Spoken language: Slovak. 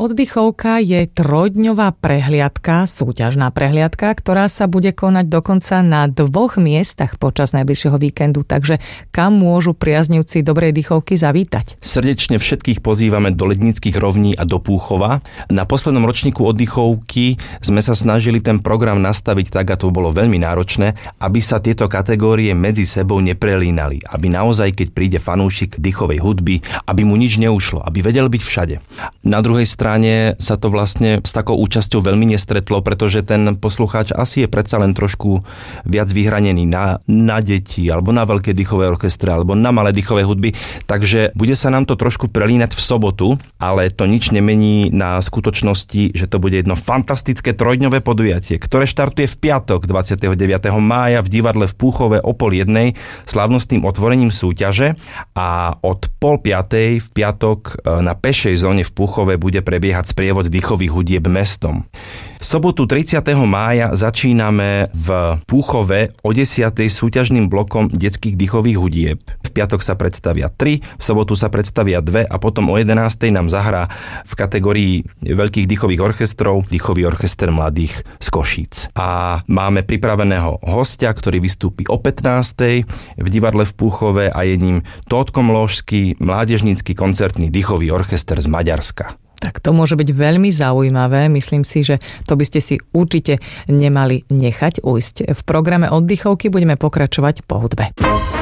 oddychovka je trojdňová prehliadka, súťažná prehliadka, ktorá sa bude konať dokonca na 2 miestach počas najbližšieho víkendu. Takže kam môžu priaznivci dobrej dýchovky zavítať? Srdečne všetkých pozývame do Lednických rovní a do Púchova. Na poslednom ročníku oddychovky sme sa snažili ten program nastaviť tak, a to bolo veľmi náročné, aby sa tieto kategórie medzi sebou neprelínali. Aby naozaj, keď príde fanúšik dýchovej hudby, aby mu nič neušlo, aby vedel byť všade. Na druhej strane sa to vlastne s takou účasťou veľmi nestretlo, pretože ten poslucháč asi je predsa len trošku viac vyhranený na deti, alebo na veľké dýchové orchestre, alebo na malé dýchové hudby. Takže bude sa nám to trošku prelínať v sobotu, ale to nič nemení na skutočnosti, že to bude jedno fantastické trojdňové podujatie, ktoré štartuje v piatok 29. mája v divadle v Púchove o 12:30 slávnostným otvorením súťaže a od 4:30 v piatok na pešej zóne v Púchove bude prebiehať sprievod dýchových hudieb mestom. V sobotu 30. mája začíname v Púchove o 10:00 súťažným blokom detských dýchových hudieb. V piatok sa predstavia 3, v sobotu sa predstavia 2 a potom o 11:00 nám zahrá v kategórii veľkých dýchových orchestrov dýchový orchester mladých z Košíc. A máme pripraveného hostia, ktorý vystúpi o 15:00 v divadle v Púchove a je ním Tótko Mlóžský, mládežnícky koncertný dýchový orchester z Maďarska. Tak to môže byť veľmi zaujímavé. Myslím si, že to by ste si určite nemali nechať ujsť. V programe oddychovky budeme pokračovať po hudbe.